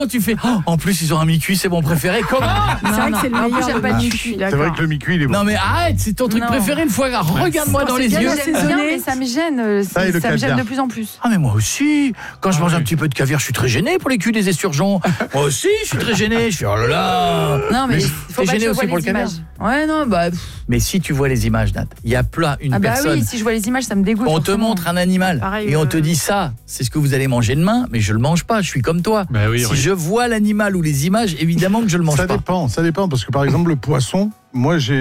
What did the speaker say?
Tu fais en plus ils ont un mi-cuit, c'est mon préféré. Comment? C'est vrai que c'est le meilleur. j'aime pas le mi-cuit. C'est vrai que le mi-cuit, il est bon. Non mais arrête, c'est ton truc Non. préféré, le foie gras. Regarde-moi dans les yeux. J'aime bien, mais ça me gêne. Ça et le Ça me gêne caviar. de plus en plus. Ah mais moi aussi, quand je mange un petit peu de caviar, je suis très gêné pour les culs des esturgeons. Moi aussi, je suis très gêné. Je fais oh là là. Non mais Mais faut t'es pas que gêné je aussi vois pour les le caviar. images. Ouais non bah Mais si tu vois les images, Nat, il y a plein une ah bah personne. oui, si je vois les images, ça me dégoûte. On te forcément. montre un animal Pareil, et on te dit ça, c'est ce que vous allez manger demain, mais je le mange pas, je suis comme toi. Bah oui, si oui. je vois l'animal ou les images, évidemment que je le mange Ça pas. dépend parce que par exemple le poisson, moi j'ai